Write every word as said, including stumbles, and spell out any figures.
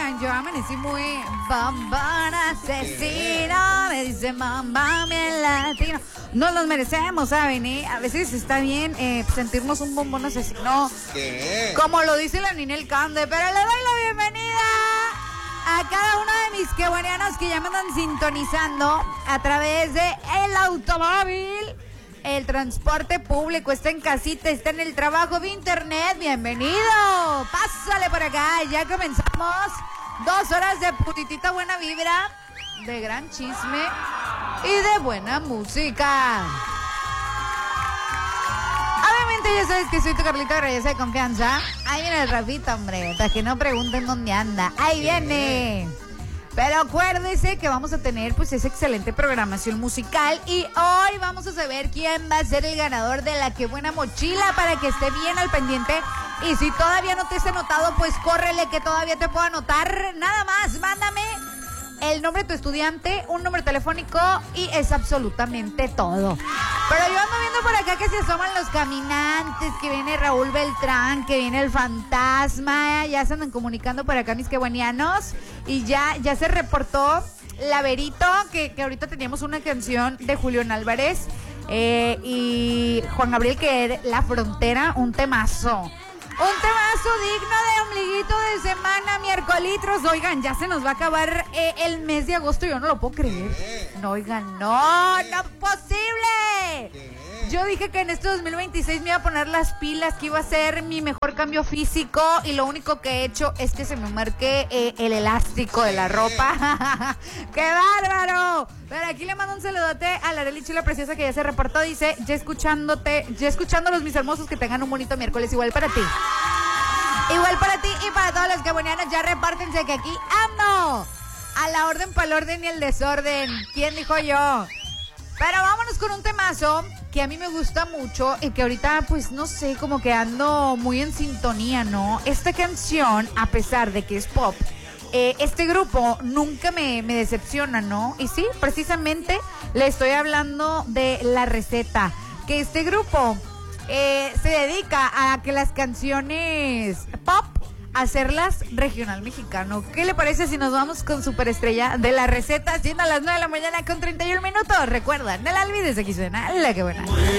Oigan, yo amanecí muy bombón asesino, me dice bombón bien latino. No los merecemos, ¿saben? Eh? A veces está bien eh, sentirnos un bombón asesino. ¿Qué? Como lo dice la Ninel Conde, pero le doy la bienvenida a cada uno de mis quebuanianos que ya me andan sintonizando a través de el automóvil, el transporte público, está en casita, está en el trabajo de internet. Bienvenido, pásale por acá, ya comenzamos dos horas de putitita buena vibra, de gran chisme y de buena música. Obviamente ya sabes que soy tu Carlita Reyesa de confianza. Ahí viene el Rafita, hombre, para que no pregunten dónde anda. Ahí viene. Pero acuérdese que vamos a tener pues esa excelente programación musical y hoy vamos a saber quién va a ser el ganador de la Qué Buena Mochila para que esté bien al pendiente. Y si todavía no te has anotado, pues córrele que todavía te puedo anotar. Nada más, mándame el nombre de tu estudiante, un número telefónico y es absolutamente todo. Pero yo ando viendo por acá que se asoman los caminantes, que viene Raúl Beltrán, que viene el fantasma, ya se andan comunicando por acá mis quebuanianos y ya, ya se reportó Laverito, que, que ahorita teníamos una canción de Julián Álvarez eh, y Juan Gabriel, que era La Frontera, un temazo. Un temazo digno de ombliguito de semana, miércolitros. Oigan, ya se nos va a acabar eh, el mes de agosto, yo no lo puedo creer. No, oigan, no, no es posible. Yo dije que en este dos mil veintiséis me iba a poner las pilas, que iba a ser mi mejor cambio físico y lo único que he hecho es que se me marque eh, el elástico de la ropa. ¡Qué bárbaro! Pero aquí le mando un saludote a la Arely Chula Preciosa que ya se reportó, dice, ya escuchándote, ya escuchándolos mis hermosos, que tengan un bonito miércoles, igual para ti. Igual para ti y para todos los quebuanianos, ya repártense que aquí ando. A la orden, para el orden y el desorden. ¿Quién dijo yo? Pero vámonos con un temazo que a mí me gusta mucho y que ahorita, pues, no sé, como que ando muy en sintonía, ¿no? Esta canción, a pesar de que es pop, eh, este grupo nunca me, me decepciona, ¿no? Y sí, precisamente le estoy hablando de La Receta, que este grupo eh, se dedica a que las canciones pop hacerlas regional mexicano. ¿Qué le parece si nos vamos con Superestrella de La Receta, siendo a las nueve de la mañana con treinta y un minutos? Recuerda, no la olvides, aquí suena La Qué Buena.